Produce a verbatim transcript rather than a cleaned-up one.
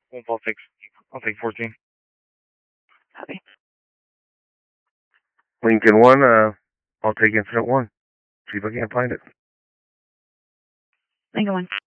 One, I'll take, I'll take fourteen. Copy. Lincoln one, uh, I'll take incident one. See if I can't find it. Lincoln one.